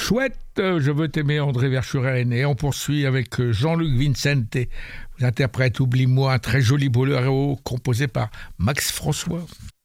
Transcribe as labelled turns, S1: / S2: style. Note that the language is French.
S1: chouette, je veux t'aimer, André Verschuren. Et on poursuit avec Jean-Luc Vincente. Vous interprète Oublie-moi, un très joli boléro composé par Max François.